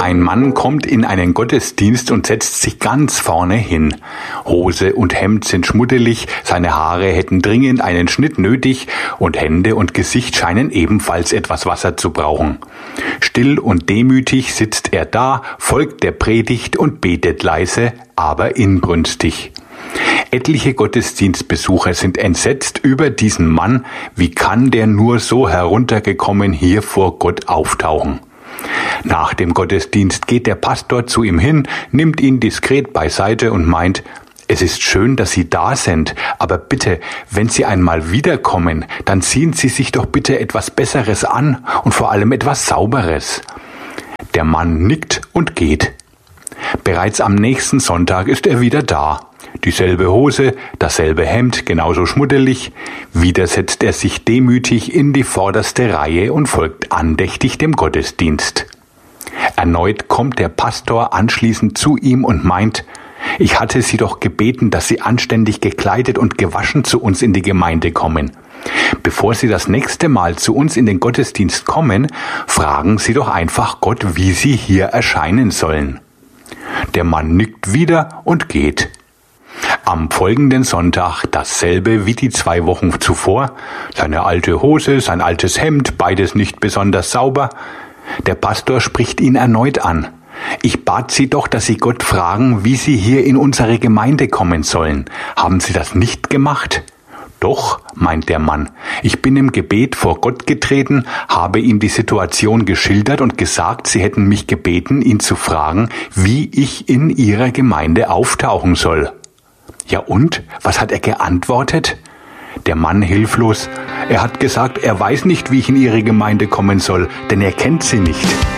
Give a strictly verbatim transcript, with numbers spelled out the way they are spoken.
Ein Mann kommt in einen Gottesdienst und setzt sich ganz vorne hin. Hose und Hemd sind schmuddelig, seine Haare hätten dringend einen Schnitt nötig und Hände und Gesicht scheinen ebenfalls etwas Wasser zu brauchen. Still und demütig sitzt er da, folgt der Predigt und betet leise, aber inbrünstig. Etliche Gottesdienstbesucher sind entsetzt über diesen Mann. Wie kann der nur so heruntergekommen hier vor Gott auftauchen? Nach dem Gottesdienst geht der Pastor zu ihm hin, nimmt ihn diskret beiseite und meint: Es ist schön, dass Sie da sind, aber bitte, wenn Sie einmal wiederkommen, dann ziehen Sie sich doch bitte etwas Besseres an und vor allem etwas Sauberes. Der Mann nickt und geht. Bereits am nächsten Sonntag ist er wieder da. Dieselbe Hose, dasselbe Hemd, genauso schmuddelig. Wieder setzt er sich demütig in die vorderste Reihe und folgt andächtig dem Gottesdienst. Erneut kommt der Pastor anschließend zu ihm und meint: Ich hatte Sie doch gebeten, dass Sie anständig gekleidet und gewaschen zu uns in die Gemeinde kommen. Bevor Sie das nächste Mal zu uns in den Gottesdienst kommen, fragen Sie doch einfach Gott, wie Sie hier erscheinen sollen. Der Mann nickt wieder und geht. Am folgenden Sonntag dasselbe wie die zwei Wochen zuvor. Seine alte Hose, sein altes Hemd, beides nicht besonders sauber. Der Pastor spricht ihn erneut an. Ich bat Sie doch, dass Sie Gott fragen, wie Sie hier in unsere Gemeinde kommen sollen. Haben Sie das nicht gemacht? Doch, meint der Mann, ich bin im Gebet vor Gott getreten, habe ihm die Situation geschildert und gesagt, Sie hätten mich gebeten, ihn zu fragen, wie ich in Ihrer Gemeinde auftauchen soll. Ja und? Was hat er geantwortet? Der Mann hilflos. Er hat gesagt, er weiß nicht, wie ich in Ihre Gemeinde kommen soll, denn er kennt sie nicht.